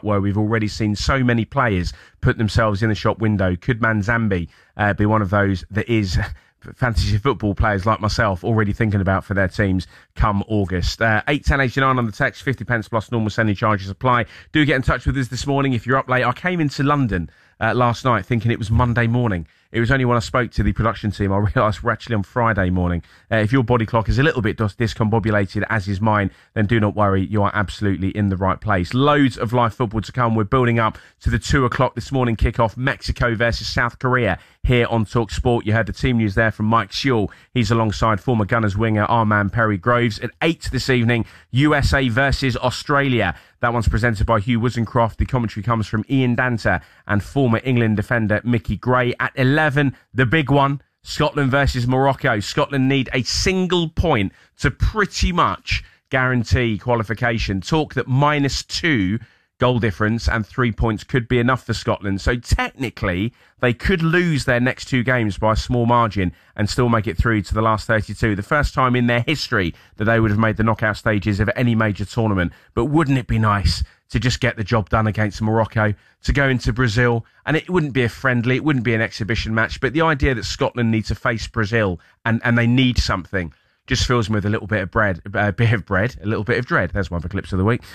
Cup, where we've already seen so many players put themselves in the shop window. Could Manzambi be one of those that is fantasy football players like myself already thinking about for their teams come August? 81089 on the text, 50 pence plus normal sending charges apply. Do get in touch with us this morning if you're up late. I came into London last night thinking it was Monday morning. It was only when I spoke to the production team I realised we're actually on Friday morning. If your body clock is a little bit discombobulated, as is mine, then do not worry, you are absolutely in the right place. Loads of live football to come. We're building up to the 2 o'clock this morning kickoff, Mexico versus South Korea here on Talk Sport. You heard the team news there from Mike Sewell. He's alongside former Gunners winger our man Perry Groves. At 8 this evening, USA versus Australia. That one's presented by Hugh Woozencroft. The commentary comes from Ian Danter and former England defender Mickey Gray. At 11, the big one, Scotland versus Morocco. Scotland need a single point to pretty much guarantee qualification. Talk that -2 goal difference and 3 points could be enough for Scotland. So technically, they could lose their next 2 games by a small margin and still make it through to the last 32. The first time in their history that they would have made the knockout stages of any major tournament. But wouldn't it be nice to just get the job done against Morocco, to go into Brazil? And it wouldn't be a friendly, it wouldn't be an exhibition match, but the idea that Scotland need to face Brazil and they need something just fills me with a little bit of bread, a little bit of dread. There's one for clips of the week.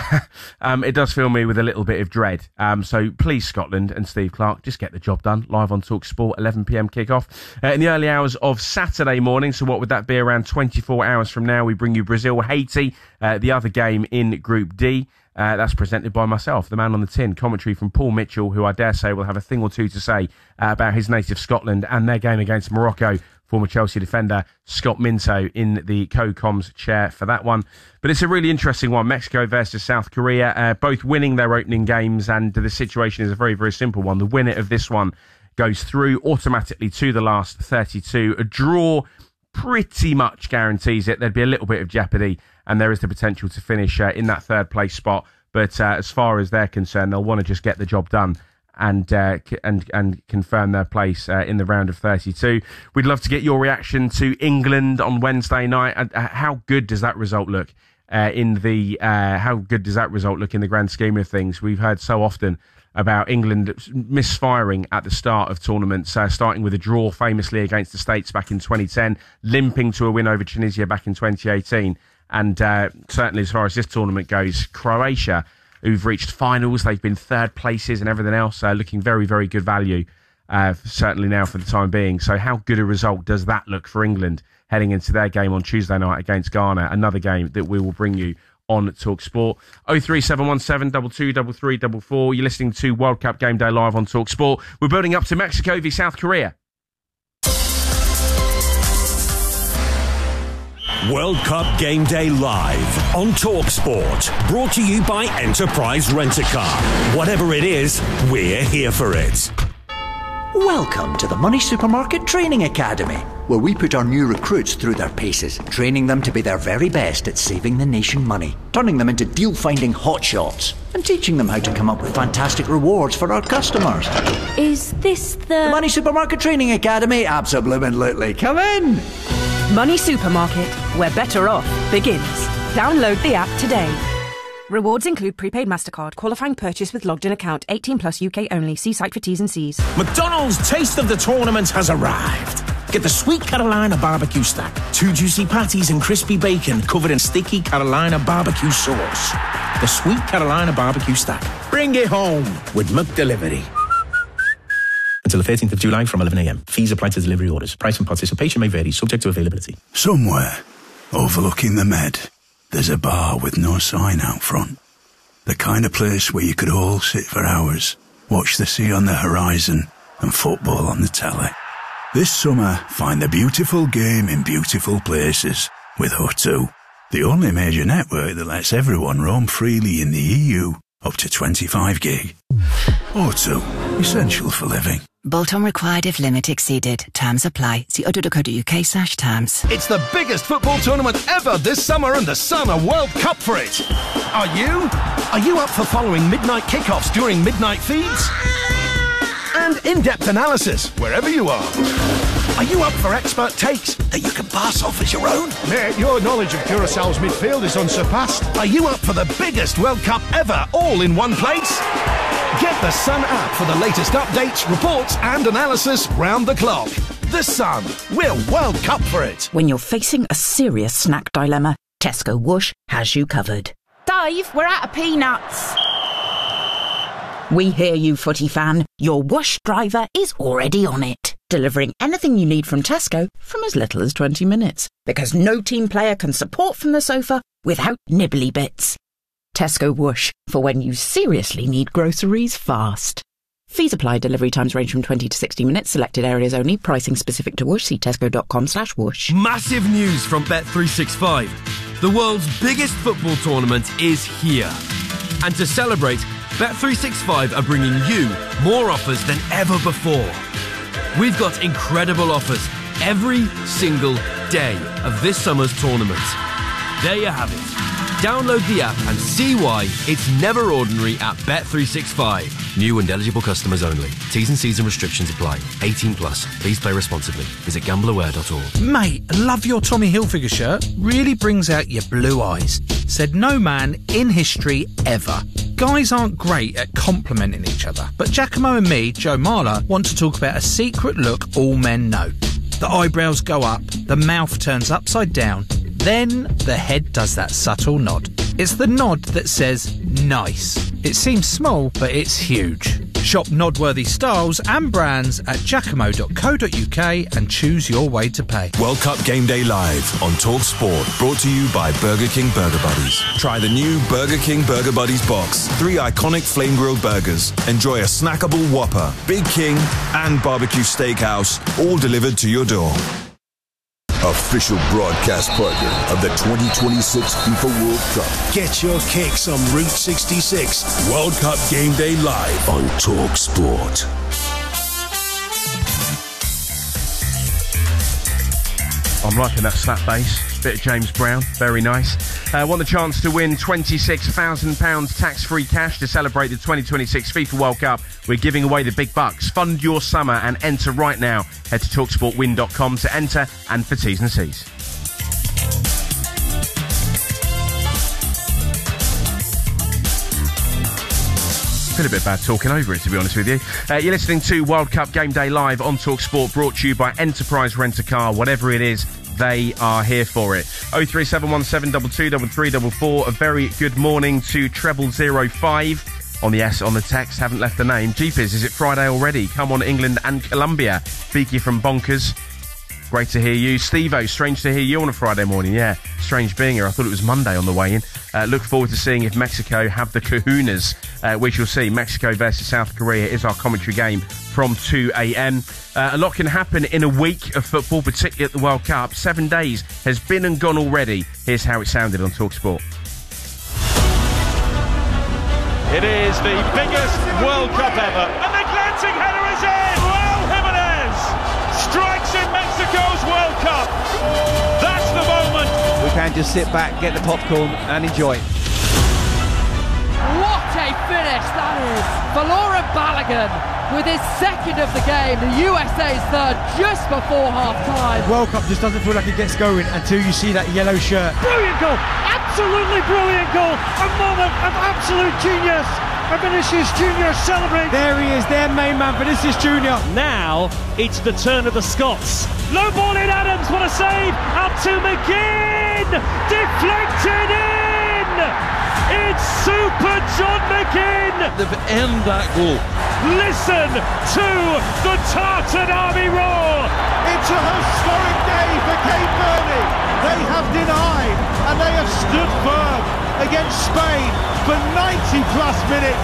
It does fill me with a little bit of dread. So please, Scotland and Steve Clarke, just get the job done. Live on Talk Sport, 11 p.m. kickoff. In the early hours of Saturday morning, so what would that be, around 24 hours from now, we bring you Brazil-Haiti, the other game in Group D. That's presented by myself, the man on the tin. Commentary from Paul Mitchell, who I dare say will have a thing or two to say about his native Scotland and their game against Morocco. Former Chelsea defender Scott Minto in the co-coms chair for that one. But it's a really interesting one. Mexico versus South Korea, both winning their opening games, and the situation is a very, very simple one. The winner of this one goes through automatically to the last 32. A draw pretty much guarantees it. There'd be a little bit of jeopardy, and there is the potential to finish in that third place spot. But as far as they're concerned, they'll want to just get the job done and confirm their place in the round of 32. We'd love to get your reaction to England on Wednesday night. How good does that result look in the grand scheme of things? We've heard so often about England misfiring at the start of tournaments, starting with a draw famously against the States back in 2010, limping to a win over Tunisia back in 2018, and certainly as far as this tournament goes, Croatia, who've reached finals, they've been third places and everything else, looking very, very good value, certainly now for the time being. So how good a result does that look for England heading into their game on Tuesday night against Ghana? Another game that we will bring you on Talk Sport. 03717 223344. You're listening to World Cup Game Day live on Talk Sport. We're building up to Mexico v South Korea. World Cup Game Day live on TalkSport. Brought to you by Enterprise Rent-A-Car. Whatever it is, we're here for it. Welcome to the Money Supermarket Training Academy, where we put our new recruits through their paces, training them to be their very best at saving the nation money, turning them into deal-finding hotshots, and teaching them how to come up with fantastic rewards for our customers. Is this the Money Supermarket Training Academy? Absolutely. Come in! Money Supermarket, where better off begins. Download the app today. Rewards include prepaid MasterCard, qualifying purchase with logged in account, 18 plus UK only. See site for T's and C's. McDonald's Taste of the Tournament has arrived. Get the Sweet Carolina Barbecue Stack. 2 juicy patties and crispy bacon covered in sticky Carolina barbecue sauce. The Sweet Carolina Barbecue Stack. Bring it home with McDelivery. Until the 13th of July from 11 a.m. Fees apply to delivery orders. Price and participation may vary, subject to availability. Somewhere, overlooking the Med, there's a bar with no sign out front. The kind of place where you could all sit for hours, watch the sea on the horizon and football on the telly. This summer, find the beautiful game in beautiful places with O2, the only major network that lets everyone roam freely in the EU up to 25 gig. O2, essential for living. Bolt-on required if limit exceeded. Terms apply. See auto.co.uk/terms. It's the biggest football tournament ever this summer, and the Sun are World Cup for it. Are you? Are you up for following midnight kickoffs during midnight feeds? And in-depth analysis wherever you are. Are you up for expert takes that you can pass off as your own? Mate, your knowledge of Curaçao's midfield is unsurpassed. Are you up for the biggest World Cup ever, all in one place? Get the Sun app for the latest updates, reports and analysis round the clock. The Sun. We're World Cup for it. When you're facing a serious snack dilemma, Tesco Whoosh has you covered. Dave, we're out of peanuts. We hear you, footy fan. Your Whoosh driver is already on it, delivering anything you need from Tesco from as little as 20 minutes. Because no team player can support from the sofa without nibbly bits. Tesco Whoosh, for when you seriously need groceries fast. Fees apply. Delivery times range from 20 to 60 minutes. Selected areas only. Pricing specific to Whoosh. See tesco.com/whoosh. Massive news from Bet365. The world's biggest football tournament is here. And to celebrate, Bet365 are bringing you more offers than ever before. We've got incredible offers every single day of this summer's tournament. There you have it. Download the app and see why it's never ordinary at Bet365. New and eligible customers only. T's and C's and restrictions apply. 18 plus. Please play responsibly. Visit gambleaware.org. Mate, love your Tommy Hilfiger shirt. Really brings out your blue eyes. Said no man in history ever. Guys aren't great at complimenting each other, but Giacomo and me, Joe Marler, want to talk about a secret look all men know. The eyebrows go up, the mouth turns upside down, then the head does that subtle nod. It's the nod that says nice. It seems small, but it's huge. Shop nod-worthy styles and brands at giacomo.co.uk and choose your way to pay. World Cup Game Day Live on Talk Sport, brought to you by Burger King Burger Buddies. Try the new Burger King Burger Buddies box. 3 iconic flame-grilled burgers. Enjoy a snackable Whopper, Big King and barbecue steakhouse, all delivered to your door. Official broadcast partner of the 2026 FIFA World Cup. Get your kicks on Route 66. World Cup Game Day Live on Talk Sport. I'm liking that slap bass. Bit of James Brown. Very nice. Want the chance to win £26,000 tax-free cash to celebrate the 2026 FIFA World Cup? We're giving away the big bucks. Fund your summer and enter right now. Head to TalkSportWin.com to enter and for T's and C's. I feel a bit bad talking over it, to be honest with you. You're listening to World Cup Game Day Live on TalkSport, brought to you by Enterprise Rent-A-Car. Whatever it is, they are here for it. 03717223344. A very good morning to 0005 on the S on the text. Haven't left the name. Jeepers, is it Friday already? Come on, England and Colombia. Beaky from Bonkers. Great to hear you. Steve-O, strange to hear you on a Friday morning. Yeah, strange being here. I thought it was Monday on the way in. Look forward to seeing if Mexico have the kahunas. We shall see. Mexico versus South Korea is our commentary game from 2 a.m. A lot can happen in a week of football, particularly at the World Cup. 7 days has been and gone already. Here's how it sounded on TalkSport. It is the biggest World Cup ever. And the glancing header is in! Raul Jimenez strikes in Mexico's World Cup. That's the moment. We can just sit back, get the popcorn and enjoy it. What a finish that is for Laurent Balogun with his second of the game, the USA's third just before half-time. World Cup just doesn't feel like it gets going until you see that yellow shirt. Brilliant goal, absolutely brilliant goal, a moment of absolute genius. And Vinicius Junior celebrating. There he is, their main man, Vinicius Junior. Now it's the turn of the Scots. Low ball in Adams, what a save! Up to McGinn, deflected in. It's Super John McGinn. They've earned that goal. Listen to the Tartan Army roar. It's a historic day for Cape Verde. They have denied and they have stood firm against Spain for 90 plus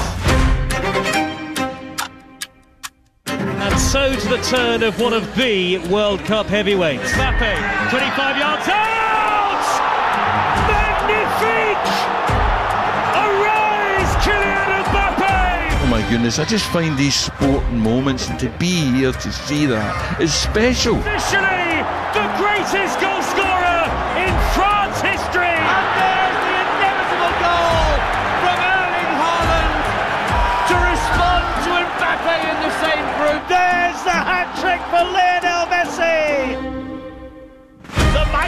minutes. And so to the turn of one of the World Cup heavyweights. Mbappe, 25 yards out! Magnifique! Arise, Kylian Mbappe! Oh my goodness, I just find these sporting moments, and to be here to see that is special. Officially, the greatest goal scorer in France history! And there's the inevitable goal from Erling Haaland to respond to Mbappe in the same group. There's the hat-trick for Lionel Messi!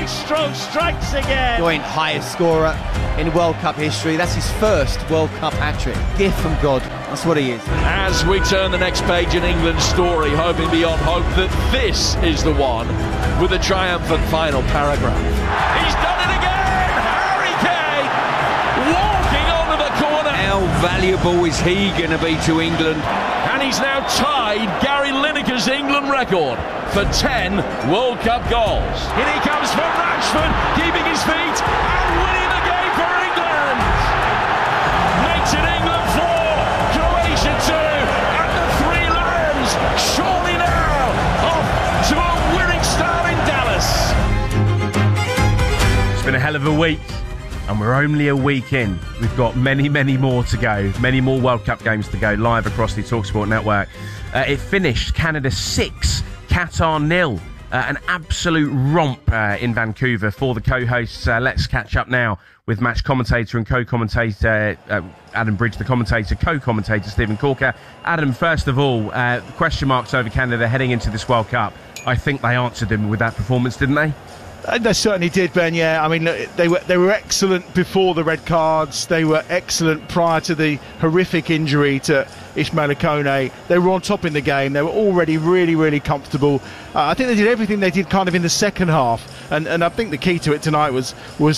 Maestro strikes again. Joint highest scorer in World Cup history. That's his first World Cup hat-trick. Gift from God. That's what he is. As we turn the next page in England's story, hoping beyond hope that this is the one with a triumphant final paragraph. He's done it again! Harry Kane walking onto the corner. How valuable is he going to be to England? And he's now tied Gary Lineker's England record for 10 World Cup goals. Here he comes for Rashford, keeping his feet and winning the game for England. Makes it England 4, Croatia 2, and the Three Lions surely now off to a winning start in Dallas. It's been a hell of a week, and we're only a week in. We've got many, many more to go, many more World Cup games to go live across the TalkSport network. It finished Canada 6, Qatar 0. An absolute romp in Vancouver for the co-hosts. Let's catch up now with match commentator and co-commentator Adam Bridge, the commentator, co-commentator Stephen Corker. Adam, first of all, question marks over Canada heading into this World Cup. I think they answered them with that performance, didn't they? They certainly did, Ben. Yeah, I mean, they were excellent before the red cards. They were excellent prior to the horrific injury to Ismaila Kone. They were on top in the game. They were already really, really comfortable. I think they did everything they did kind of in the second half, and I think the key to it tonight was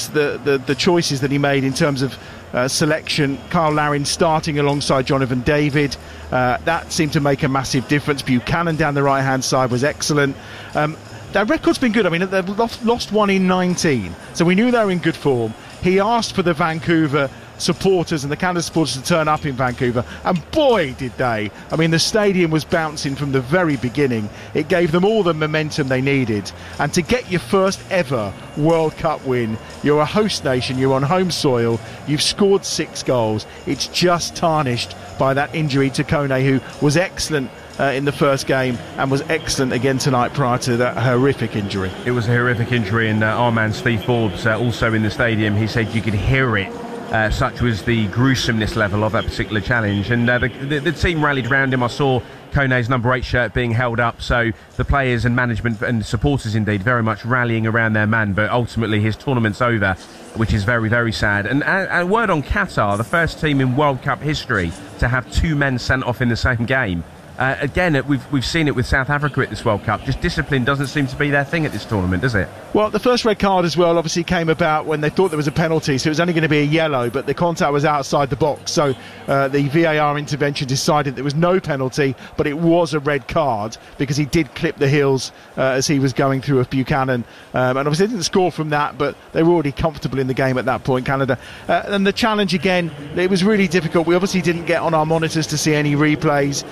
the choices that he made in terms of selection. Kyle Larin starting alongside Jonathan David. That seemed to make a massive difference. Buchanan down the right hand side was excellent. Their record's been good. I mean, they've lost one in 19, so we knew they were in good form. He asked for the Vancouver supporters and the Canada supporters to turn up in Vancouver, and boy did they. I mean, the stadium was bouncing from the very beginning. It gave them all the momentum they needed, and to get your first ever World Cup win, you're a host nation, you're on home soil, you've scored 6 goals. It's just tarnished by that injury to Kone, who was excellent in the first game and was excellent again tonight prior to that horrific injury. It was a horrific injury, and our man Steve Forbes also in the stadium, he said you could hear it. Such was the gruesomeness level of that particular challenge, and the team rallied around him. I saw Kone's number 8 shirt being held up, so the players and management and supporters indeed very much rallying around their man, but ultimately his tournament's over, which is very, very sad. And a word on Qatar, the first team in World Cup history to have 2 men sent off in the same game. Again, we've seen it with South Africa at this World Cup. Just discipline doesn't seem to be their thing at this tournament, does it? Well, the first red card as well obviously came about when they thought there was a penalty, so it was only going to be a yellow, but the contact was outside the box, so the VAR intervention decided there was no penalty, but it was a red card because he did clip the heels as he was going through with Buchanan, and obviously they didn't score from that, but they were already comfortable in the game at that point, Canada. And the challenge again, it was really difficult. We obviously didn't get on our monitors to see any replays.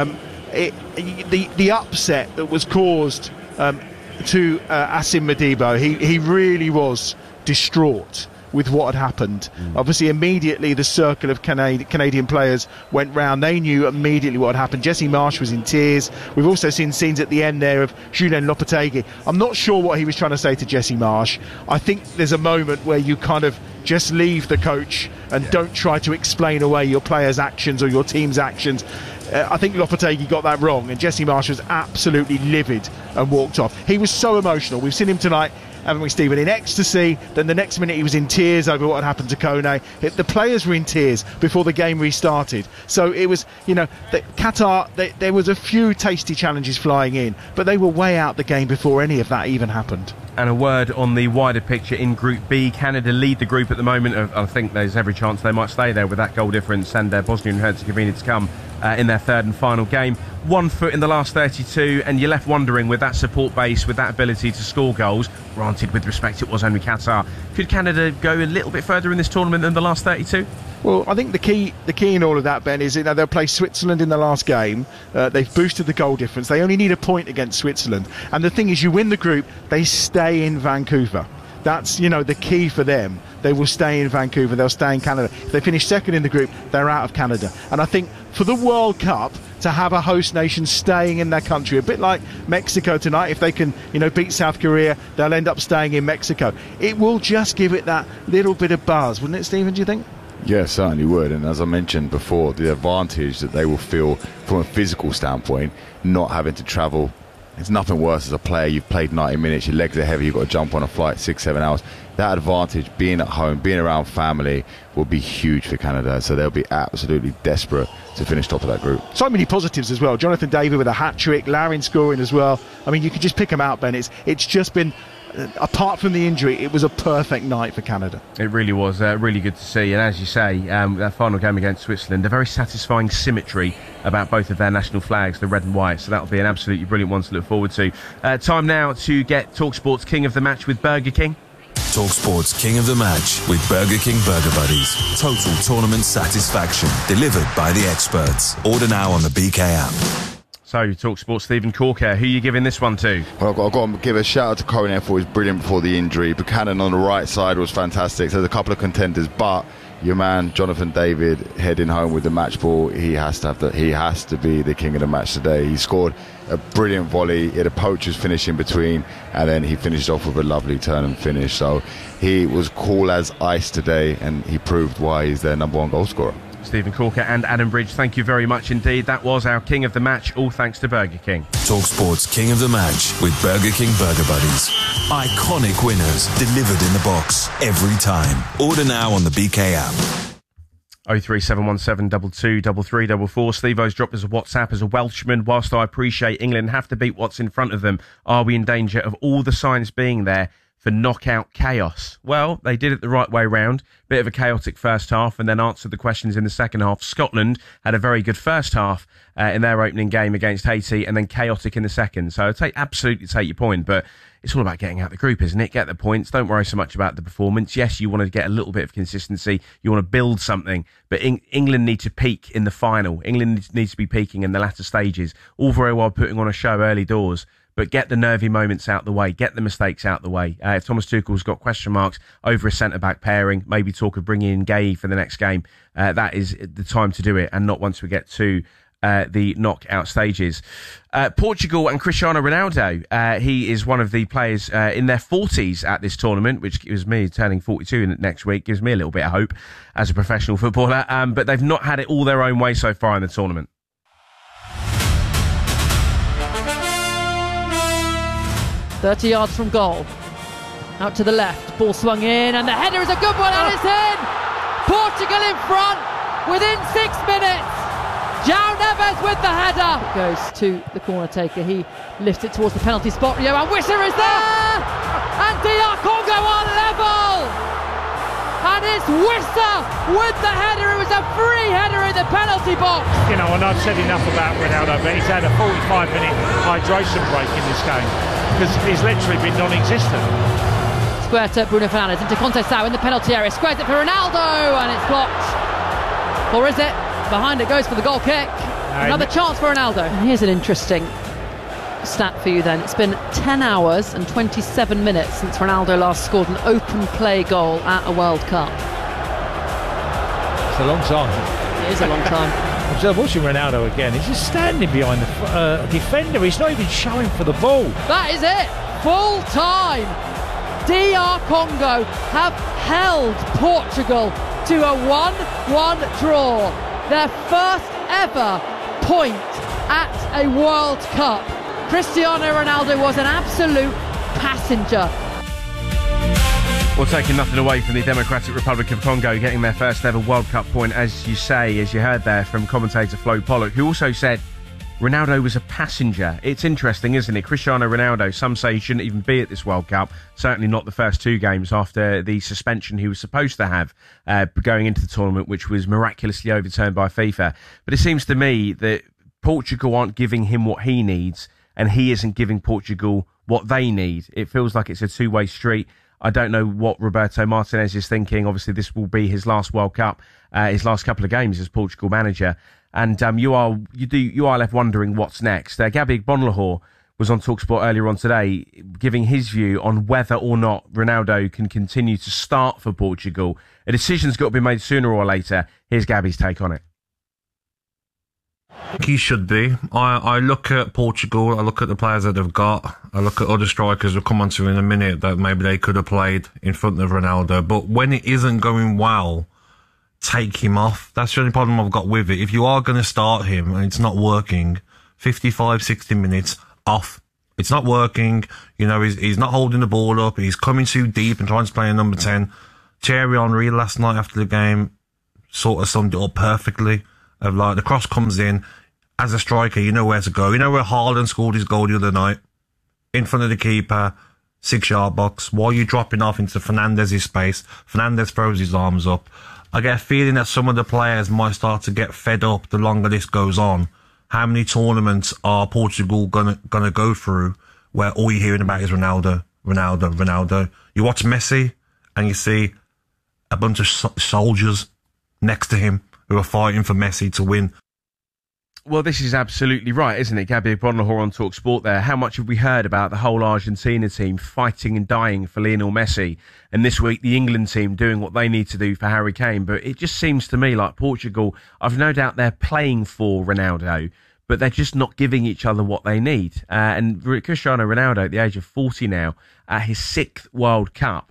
The upset that was caused to Asim Madibo, he really was distraught with what had happened. Obviously immediately the circle of Canadian players went round. They knew immediately what had happened. Jesse Marsch was in tears. We've also seen scenes at the end there of Julien Lopetegui. I'm not sure what he was trying to say to Jesse Marsch. I think there's a moment where you kind of just leave the coach and don't try to explain away your players' actions or your team's actions. I think Lopetegui got that wrong, and Jesse Marsch was absolutely livid and walked off. He was so emotional. We've seen him tonight, haven't we, Stephen, in ecstasy. Then the next minute he was in tears over what had happened to Kone. The players were in tears before the game restarted. So it was, Qatar, there was a few tasty challenges flying in, but they were way out the game before any of that even happened. And a word on the wider picture in Group B. Canada lead the group at the moment. I think there's every chance they might stay there with that goal difference, and Bosnia and Herzegovina to come in their third and final game. 1 foot in the last 32, and you're left wondering, with that support base, with that ability to score goals, granted with respect it was only Qatar, could Canada go a little bit further in this tournament than the last 32? Well, I think the key in all of that, Ben, is they'll play Switzerland in the last game. They've boosted the goal difference. They only need a point against Switzerland. And the thing is, you win the group, they stay in Vancouver. That's, the key for them. They will stay in Vancouver. They'll stay in Canada. If they finish second in the group, they're out of Canada. And I think for the World Cup, to have a host nation staying in their country, a bit like Mexico tonight, if they can, beat South Korea, they'll end up staying in Mexico. It will just give it that little bit of buzz, wouldn't it, Stephen, do you think? Yeah, certainly would. And as I mentioned before, the advantage that they will feel from a physical standpoint, not having to travel It's nothing worse as a player. You've played 90 minutes, your legs are heavy, you've got to jump on a flight 6-7 hours. That advantage, being at home, being around family, will be huge for Canada. So they'll be absolutely desperate to finish top of that group. So many positives as well. Jonathan David with a hat-trick, Larin scoring as well. I mean, you could just pick them out, Ben. It's just been, apart from the injury, it was a perfect night for Canada. It really was, really good to see. And as you say, that final game against Switzerland, a very satisfying symmetry about both of their national flags, the red and white. So that'll be an absolutely brilliant one to look forward to. Time now to get TalkSport's King of the Match with Burger King. TalkSport's King of the Match with Burger King Burger Buddies. Total tournament satisfaction delivered by the experts. Order now on the BK app. So, TalkSport, Stephen Corker, who are you giving this one to? Well, I've got to give a shout out to Cornet for his brilliant before the injury. Buchanan on the right side was fantastic. So there's a couple of contenders, but your man Jonathan David heading home with the match ball. He has to be the king of the match today. He scored a brilliant volley. He had a poacher's finish in between, and then he finished off with a lovely turn and finish. So he was cool as ice today, and he proved why he's their number one goal scorer. Stephen Corker and Adam Bridge, thank you very much indeed. That was our King of the Match, all thanks to Burger King. TalkSport's King of the Match with Burger King Burger Buddies. Iconic winners delivered in the box every time. Order now on the BK app. 03717 223344. Steve-O's dropped us a WhatsApp as a Welshman. Whilst I appreciate England have to beat what's in front of them, are we in danger of all the signs being there for knockout chaos? Well, they did it the right way round. Bit of a chaotic first half and then answered the questions in the second half. Scotland had a very good first half in their opening game against Haiti, and then chaotic in the second. So absolutely take your point, but it's all about getting out the group, isn't it? Get the points. Don't worry so much about the performance. Yes, you want to get a little bit of consistency. You want to build something, but England need to peak in the final. England needs to be peaking in the latter stages. All very well putting on a show early doors, but get the nervy moments out the way. Get the mistakes out the way. If Thomas Tuchel's got question marks over a centre-back pairing, maybe talk of bringing in Gay for the next game, that is the time to do it, and not once we get to the knockout stages. Portugal and Cristiano Ronaldo. He is one of the players in their 40s at this tournament, which gives me, turning 42 next week, gives me a little bit of hope as a professional footballer. But they've not had it all their own way so far in the tournament. 30 yards from goal. Out to the left. Ball swung in, and the header is a good one, and it's in! Portugal in front within 6 minutes. João Neves with the header. It goes to the corner taker. He lifts it towards the penalty spot. Johan Wisser is there! And DR Congo are level! And it's Wisser with the header. It was a free header in the penalty box. You know, and I've said enough about Ronaldo, but he's had a 45-minute hydration break in this game because he's literally been non-existent. Square to Bruno Fernandes into Conte Sao in the penalty area. Squares it for Ronaldo, and it's blocked. Or is it? Behind it goes for the goal kick. Another chance for Ronaldo. And here's an interesting stat for you then. It's been 10 hours and 27 minutes since Ronaldo last scored an open play goal at a World Cup. It's a long time. It is a long time. I'm watching Ronaldo again. He's just standing behind the defender. He's not even showing for the ball. That is it. Full time. DR Congo have held Portugal to a 1-1 draw. Their first ever point at a World Cup. Cristiano Ronaldo was an absolute passenger. Well, taking nothing away from the Democratic Republic of Congo getting their first ever World Cup point, as you say, as you heard there from commentator Flo Pollock, who also said Ronaldo was a passenger. It's interesting, isn't it? Cristiano Ronaldo, some say he shouldn't even be at this World Cup. Certainly not the first two games after the suspension he was supposed to have going into the tournament, which was miraculously overturned by FIFA. But it seems to me that Portugal aren't giving him what he needs, and he isn't giving Portugal what they need. It feels like it's a two-way street. I don't know what Roberto Martinez is thinking. Obviously, this will be his last World Cup, his last couple of games as Portugal manager. And you are left wondering what's next. Gabby Bonlahor was on TalkSport earlier on today, giving his view on whether or not Ronaldo can continue to start for Portugal. A decision's got to be made sooner or later. Here's Gabby's take on it. He should be. I look at Portugal, I look at the players that they've got, I look at other strikers we'll come on to in a minute that maybe they could have played in front of Ronaldo. But when it isn't going well, take him off. That's the only problem I've got with it. If you are going to start him and it's not working, 55, 60 minutes, off. It's not working. You know, he's not holding the ball up. He's coming too deep and trying to play a number 10. Thierry Henry last night after the game sort of summed it up perfectly. Of like, the cross comes in. As a striker, you know where to go. You know where Haaland scored his goal the other night? In front of the keeper, 6-yard box. While you're dropping off into Fernandez's space, Fernandez throws his arms up. I get a feeling that some of the players might start to get fed up the longer this goes on. How many tournaments are Portugal gonna go through where all you're hearing about is Ronaldo, Ronaldo, Ronaldo? You watch Messi and you see a bunch of soldiers next to him who are fighting for Messi to win. Well, this is absolutely right, isn't it? Gabby Bonlahor on Talk Sport there. How much have we heard about the whole Argentina team fighting and dying for Lionel Messi? And this week, the England team doing what they need to do for Harry Kane. But it just seems to me like Portugal, I've no doubt they're playing for Ronaldo, but they're just not giving each other what they need. And Cristiano Ronaldo, at the age of 40 now, his 6th World Cup,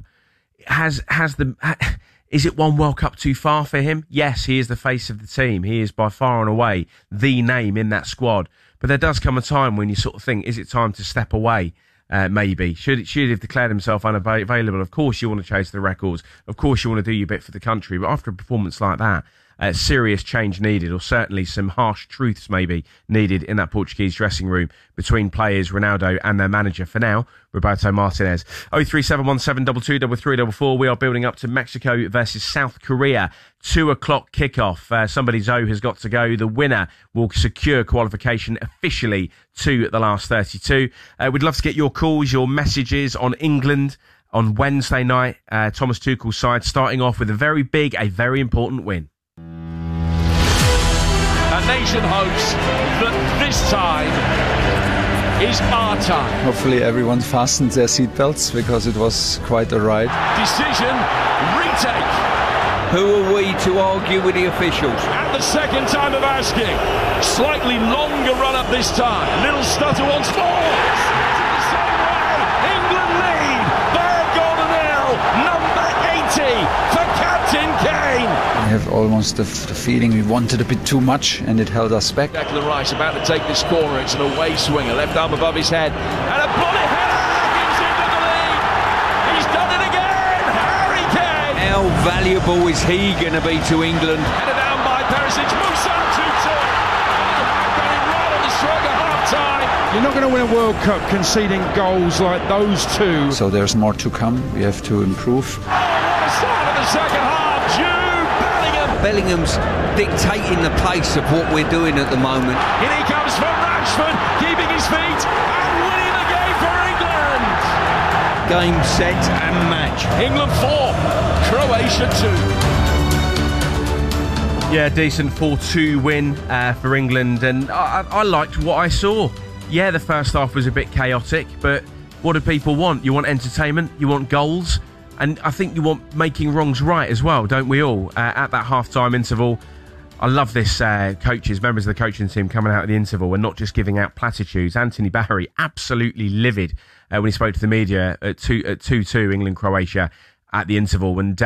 is it one World Cup too far for him? Yes, he is the face of the team. He is by far and away the name in that squad. But there does come a time when you sort of think, is it time to step away? Maybe. Should he have declared himself unavailable? Of course you want to chase the records. Of course you want to do your bit for the country. But after a performance like that, serious change needed, or certainly some harsh truths maybe needed in that Portuguese dressing room between players, Ronaldo and their manager for now, Roberto Martinez. 03717223344. We are building up to Mexico versus South Korea. 2:00 kickoff. Somebody Zoe has got to go. The winner will secure qualification officially to the last 32. We'd love to get your calls, your messages on England on Wednesday night. Thomas Tuchel's side starting off with a very big, a very important win. A nation hopes that this time is our time. Hopefully everyone fastened their seatbelts because it was quite a ride. Decision, retake. Who are we to argue with the officials? At the second time of asking. Slightly longer run up this time. Little stutter once more. England lead by a goal to nil. Number 80 for Captain Kane. I have almost the feeling we wanted a bit too much and it held us back. Declan Rice about to take this corner. It's an away swing, a left arm above his head, and a bullet header gives him to the lead. He's done it again. Harry Kane. How valuable is he going to be to England? Headed down by Perisic. Musa 2-2. Getting right on the stroke of half time. You're not going to win a World Cup conceding goals like those two. So there's more to come. We have to improve. Oh, what a start of the second half. Bellingham's dictating the pace of what we're doing at the moment. In he comes from Rashford, keeping his feet and winning the game for England. Game, set and match. England 4, Croatia 2. Yeah, decent 4-2 win for England, and I liked what I saw. Yeah, the first half was a bit chaotic, but what do people want? You want entertainment, you want goals, and I think you want making wrongs right as well, don't we all? At that half-time interval, I love this members of the coaching team coming out at the interval and not just giving out platitudes. Anthony Barry, absolutely livid when he spoke to the media at 2-2 England-Croatia at the interval. And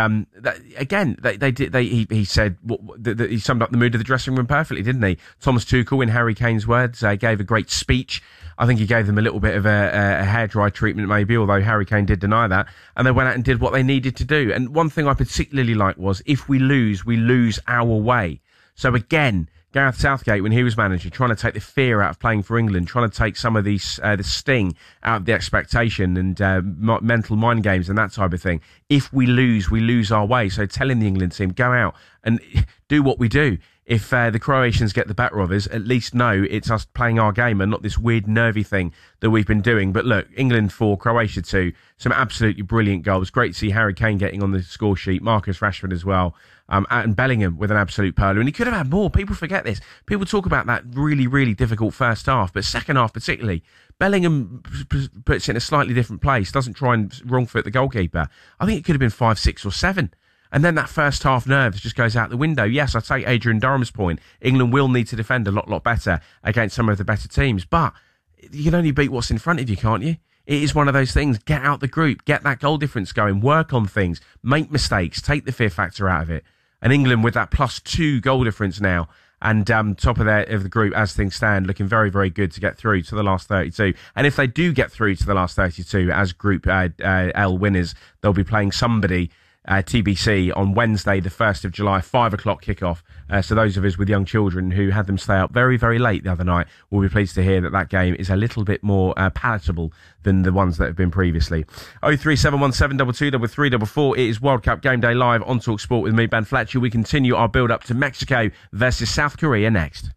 he said he summed up the mood of the dressing room perfectly, didn't he? Thomas Tuchel, in Harry Kane's words, gave a great speech. I think he gave them a little bit of a hairdry treatment maybe, although Harry Kane did deny that. And they went out and did what they needed to do. And one thing I particularly liked was, if we lose our way. So again, Gareth Southgate, when he was manager, trying to take the fear out of playing for England, trying to take some of the sting out of the expectation and mental mind games and that type of thing. If we lose our way. So telling the England team, go out and do what we do. If the Croatians get the better of us, at least know it's us playing our game and not this weird nervy thing that we've been doing. But look, England 4, Croatia 2, some absolutely brilliant goals. Great to see Harry Kane getting on the score sheet, Marcus Rashford as well, and Bellingham with an absolute pearler. And he could have had more. People forget this. People talk about that really, really difficult first half, but second half particularly, Bellingham puts it in a slightly different place, doesn't try and wrong foot the goalkeeper. I think it could have been 5, 6 or 7. And then that first half nerves just goes out the window. Yes, I take Adrian Durham's point. England will need to defend a lot better against some of the better teams. But you can only beat what's in front of you, can't you? It is one of those things. Get out the group. Get that goal difference going. Work on things. Make mistakes. Take the fear factor out of it. And England with that +2 goal difference now and top of the group as things stand, looking very, very good to get through to the last 32. And if they do get through to the last 32 as Group L winners, they'll be playing somebody, TBC, on Wednesday, the 1st of July, 5 o'clock kickoff. So those of us with young children who had them stay up very, very late the other night will be pleased to hear that game is a little bit more palatable than the ones that have been previously. 03717223344. It is World Cup Game Day Live on Talk Sport with me, Ben Fletcher. We continue our build-up to Mexico versus South Korea next.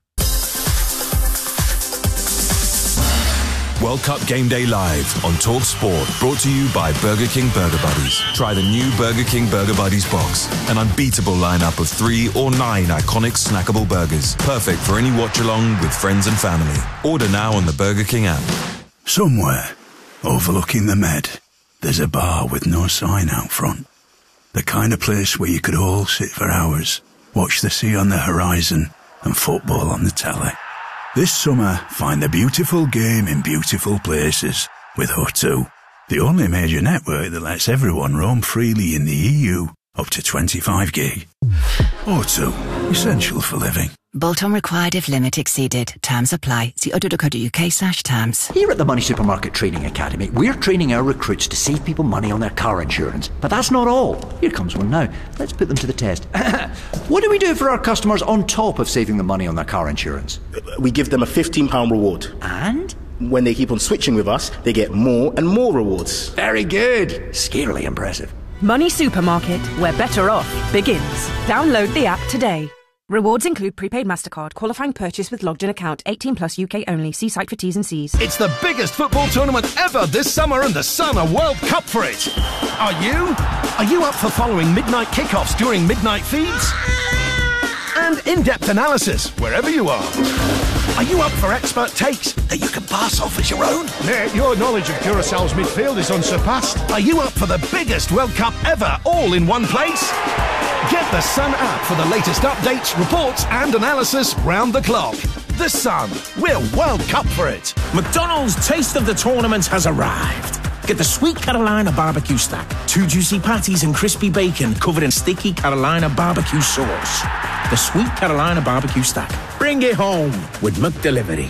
World Cup Game Day Live on Talk Sport, brought to you by Burger King Burger Buddies. Try the new Burger King Burger Buddies box, an unbeatable lineup of 3 or 9 iconic snackable burgers, perfect for any watch-along with friends and family. Order now on the Burger King app. Somewhere, overlooking the Med, there's a bar with no sign out front. The kind of place where you could all sit for hours, watch the sea on the horizon and football on the telly. This summer, find the beautiful game in beautiful places with O2, the only major network that lets everyone roam freely in the EU up to 25 gig. O2, essential for living. Bolt-on required if limit exceeded. Terms apply. See odo.co.uk/terms. Here at the Money Supermarket Training Academy, we're training our recruits to save people money on their car insurance. But that's not all. Here comes one now. Let's put them to the test. What do we do for our customers on top of saving them money on their car insurance? We give them a £15 reward. And? When they keep on switching with us, they get more and more rewards. Very good. Scarily impressive. Money Supermarket, where better off begins. Download the app today. Rewards include prepaid MasterCard, qualifying purchase with logged-in account, 18 plus UK only. See site for T's and C's. It's the biggest football tournament ever this summer, and the Sun are World Cup for it. Are you? Are you up for following midnight kickoffs during midnight feeds? And in-depth analysis wherever you are. Are you up for expert takes that you can pass off as your own? Mate, your knowledge of Curaçao's midfield is unsurpassed. Are you up for the biggest World Cup ever, all in one place? Get the Sun app for the latest updates, reports and analysis round the clock. The Sun, we're World Cup for it. McDonald's Taste of the Tournament has arrived. Get the Sweet Carolina Barbecue Stack. 2 juicy patties and crispy bacon covered in sticky Carolina barbecue sauce. The Sweet Carolina Barbecue Stack. Bring it home with McDelivery.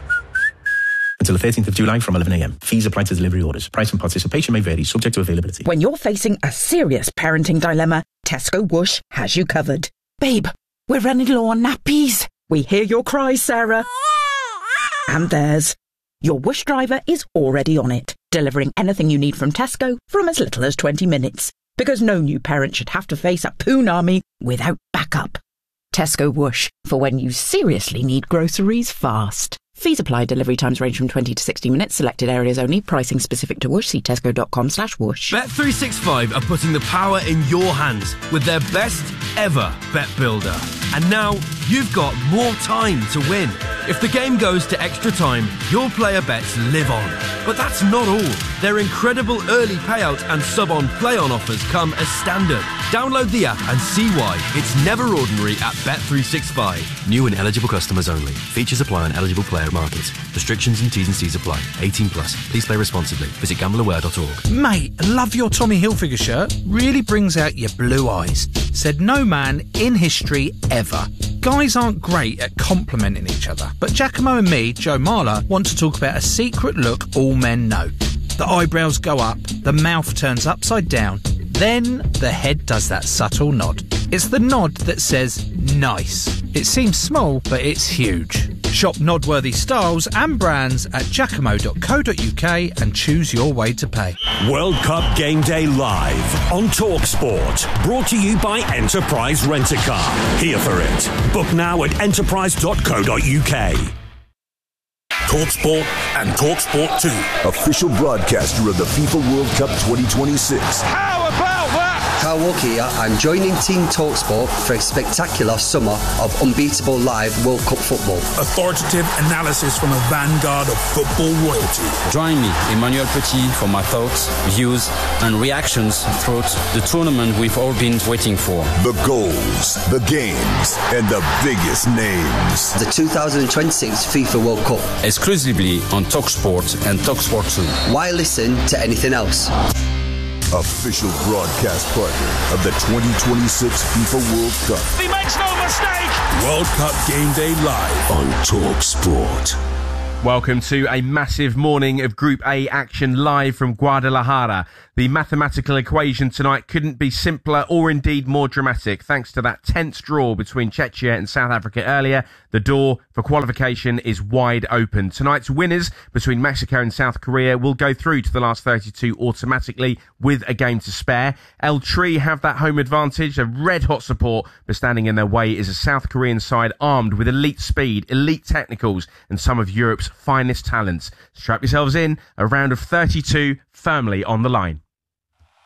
Until the 13th of July from 11 a.m. Fees apply to delivery orders. Price and participation may vary, subject to availability. When you're facing a serious parenting dilemma, Tesco Whoosh has you covered. Babe, we're running low on nappies. We hear your cries, Sarah. And theirs. Your Whoosh driver is already on it, delivering anything you need from Tesco from as little as 20 minutes. Because no new parent should have to face a poon army without backup. Tesco Whoosh, for when you seriously need groceries fast. Fees apply. Delivery times range from 20 to 60 minutes. Selected areas only. Pricing specific to Whoosh. See tesco.com/whoosh. Bet365 are putting the power in your hands with their best ever bet builder. And now you've got more time to win. If the game goes to extra time, your player bets live on. But that's not all. Their incredible early payout and sub-on play-on offers come as standard. Download the app and see why it's never ordinary at Bet365. New and eligible customers only. Features apply on eligible player markets. Restrictions and T's and C's apply. 18 plus. Please play responsibly. Visit gambleaware.org. Mate, love your Tommy Hilfiger shirt. Really brings out your blue eyes. Said no man in history ever. Guys aren't great at complimenting each other, but Giacomo and me, Joe Marler, want to talk about a secret look all men know. The eyebrows go up, the mouth turns upside down, then the head does that subtle nod. It's the nod that says nice. It seems small, but it's huge. Shop nod-worthy styles and brands at giacomo.co.uk and choose your way to pay. World Cup Game Day Live on Talk Sport. Brought to you by Enterprise Rent-A-Car. Here for it. Book now at enterprise.co.uk. TalkSport and TalkSport 2. Official broadcaster of the FIFA World Cup 2026. How about that? Carl Walker here. I'm joining Team TalkSport for a spectacular summer of unbeatable live World Cup football. Authoritative analysis from a vanguard of football royalty. Join me, Emmanuel Petit, for my thoughts, views and reactions throughout the tournament we've all been waiting for. The goals, the games, and the biggest names. The 2026 FIFA World Cup. Exclusively on TalkSport and TalkSport 2. Why listen to anything else? official broadcast partner of the 2026 FIFA World Cup. He makes no mistake! World Cup Game Day Live on TalkSport. Welcome to a massive morning of Group A action live from Guadalajara. The mathematical equation tonight couldn't be simpler or indeed more dramatic. Thanks to that tense draw between Czechia and South Africa earlier, the door for qualification is wide open. Tonight's winners between Mexico and South Korea will go through to the last 32 automatically with a game to spare. El Tri have that home advantage, a red-hot support, but standing in their way is a South Korean side armed with elite speed, elite technicals and some of Europe's finest talents. Strap yourselves in, a round of 32 firmly on the line.